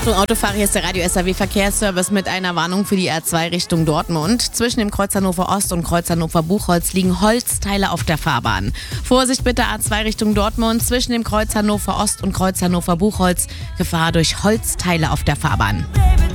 Achtung, Autofahrer, hier ist der Radio SAW Verkehrsservice mit einer Warnung für die R2 Richtung Dortmund. Zwischen dem Kreuz Hannover Ost und Kreuz Hannover Buchholz liegen Holzteile auf der Fahrbahn. Vorsicht bitte, A2 Richtung Dortmund. Zwischen dem Kreuz Hannover Ost und Kreuz Hannover Buchholz Gefahr durch Holzteile auf der Fahrbahn.